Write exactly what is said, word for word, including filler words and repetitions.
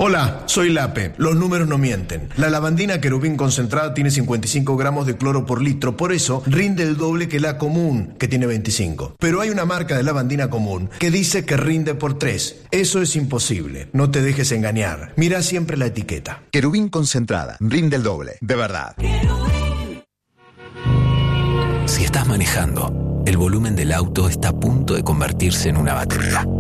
Hola, soy Lape. Los números no mienten. La lavandina Querubín concentrada tiene cincuenta y cinco gramos de cloro por litro, por eso rinde el doble que la común, que tiene veinticinco. Pero hay una marca de lavandina común que dice que rinde por tres. Eso es imposible. No te dejes engañar. Mira siempre la etiqueta. Querubín concentrada. Rinde el doble. De verdad. Si estás manejando, el volumen del auto está a punto de convertirse en una batería.